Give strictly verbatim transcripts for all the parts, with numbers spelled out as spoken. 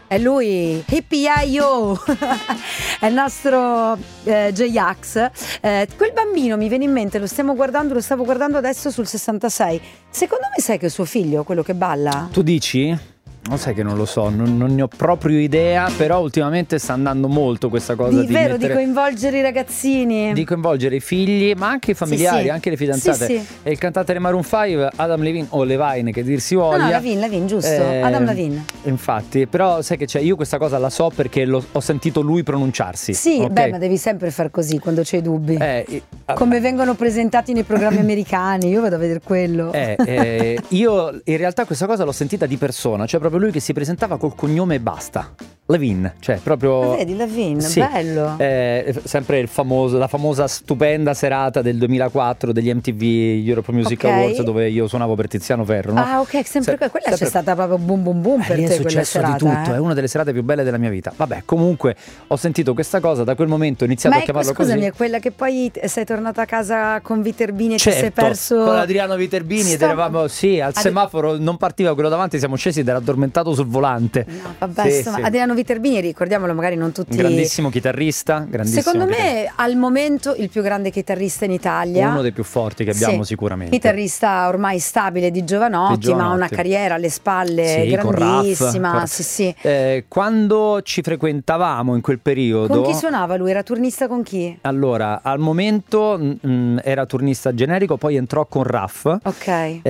È lui, hippie-yo, è il nostro eh, J-Ax. Eh, quel bambino mi viene in mente, lo stiamo guardando, lo stavo guardando adesso sul sessantasei. Secondo me sai che è suo figlio, quello che balla? Tu dici? Non sai che non lo so, non, non ne ho proprio idea, però ultimamente sta andando molto questa cosa di, di vero, mettere, di coinvolgere i ragazzini, di coinvolgere i figli, ma anche i familiari, sì, sì. anche le fidanzate. Sì, sì. E il cantante dei Maroon cinque, Adam Levine o Levine, che dir si voglia. No, no, Lavigne, Lavigne, giusto, eh, Adam Lavigne. Infatti, però sai che c'è, io questa cosa la so perché lo, ho sentito lui pronunciarsi. Sì, okay? beh, ma devi sempre far così quando c'hai dubbi. Eh, eh, Come vengono presentati nei programmi americani, io vado a vedere quello. Eh, eh, io in realtà questa cosa l'ho sentita di persona, cioè proprio lui che si presentava col cognome e basta. Lavigne, cioè proprio. Ma vedi, Lavigne, sì, bello. Eh, sempre il famoso, la famosa stupenda serata del duemilaquattro degli M T V Europe Music okay. Awards, dove io suonavo per Tiziano Ferro, no? Ah, ok, sempre Se, quella sempre, c'è stata proprio boom boom boom per lì te. è successo serata, di tutto, eh? è una delle serate più belle della mia vita. Vabbè, comunque ho sentito questa cosa, da quel momento ho iniziato Ma a chiamarlo ecco, scusami, così. è quella che poi sei tornata a casa con Viterbini e certo, ti sei perso con Adriano Viterbini Stop. ed eravamo, sì, al Ad... semaforo non partiva quello davanti, siamo scesi ed era addormentato sul volante. No, vabbè, sì, insomma, sì. Adriano Viterbini, ricordiamolo, magari non tutti. Un grandissimo chitarrista, grandissimo. Secondo chitarrista. me al momento il più grande chitarrista in Italia. Uno dei più forti che abbiamo sì. sicuramente. Chitarrista ormai stabile di Giovanotti, di Giovanotti. ma una carriera alle spalle sì, grandissima. Con Raff, sì, sì. Eh, quando ci frequentavamo in quel periodo. Con chi suonava lui? Era turnista con chi? Allora, al momento mh, era turnista generico, poi entrò con Raff. Ok.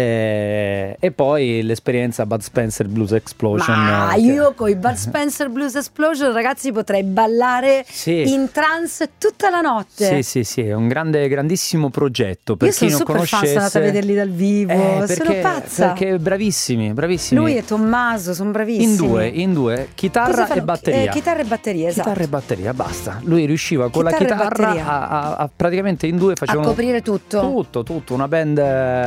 Eh, e poi l'esperienza Bud Spencer Blues Explosion. Ma eh, io con i Bud Spencer Blues Explosion, ragazzi, potrei ballare sì. in trance tutta la notte. Sì, sì, sì, è un grande, grandissimo progetto. Per io chi sono non super conoscesse, fan, sono andata a vederli dal vivo, eh, perché, sono pazza. Perché bravissimi, bravissimi. Lui e Tommaso sono bravissimi. In due, in due, chitarra e batteria. Eh, chitarra e batteria, esatto. Chitarra e batteria, basta. Lui riusciva con chitarra la chitarra a, a, a praticamente in due facevano a coprire tutto. Tutto, tutto, una band